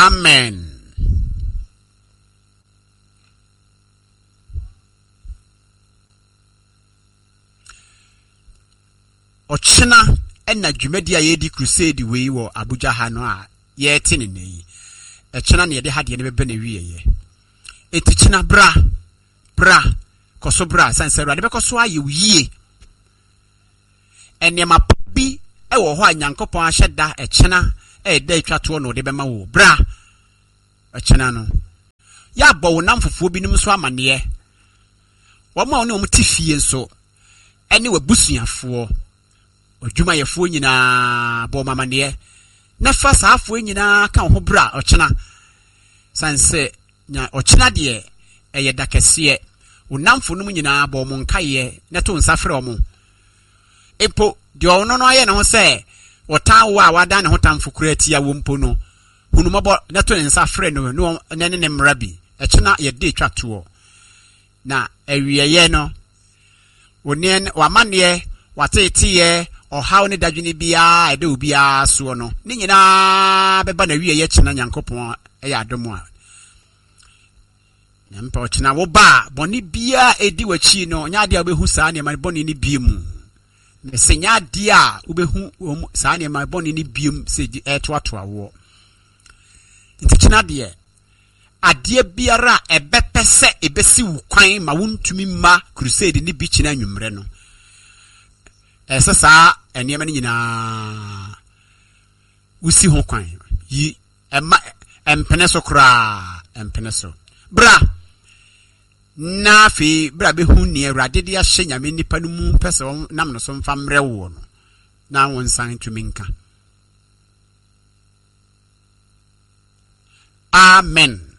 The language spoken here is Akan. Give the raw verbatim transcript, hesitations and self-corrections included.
Amen. Ochina ena dwumadi a yedi crusade we wo Abuja ha no a ye tene nei. Echina na ye de hade ne bebe na wiye ye. Etichina bra bra koso bra sanse bra de bekoso aye wiye. Enema bi e wo ho anyankopon ahyeda echina e da atwato no de bema wo bra echina no. Ya bo wo namfofo bi nim so amane. Wo ma oni omtifie nso ene wabusuafo odwuma yefo nyina bo mamane na fa saafo nyina ka ho bra ochina sanse nya ochina de eye dakese unamfo no nyina bo mo nkaye na to nsafre omo epo de ono no aye ne ho se wota wo a wada ne ho tamfo kurati ya wo mpo no hunumabo na to nsafre no no ne ne mrabi echina ye de twatoɔ na awieye no onien wamane watete ohaw ne dadwene bia ede obia so no ne nyina beba na wieye china nyankopon eya adomo a nyampa ochina wo ba boni bia edi wachi no nya de obehu saa ne ma boni ni biemu ne senya de a obehu saa ne ma boni ni biemu se etoato awo nti china de ade biara ebepese ebesi wukwan ma wontumi ma crusade ni bi china nwumre no ese saa enema ni nyina usi ho kwan yi ema empene so kra empene so bra na fi bra be hu ni awrade de ahye nyame nipa no mu pese nam no so mfa mre wo no na won san tumi nka. Amen.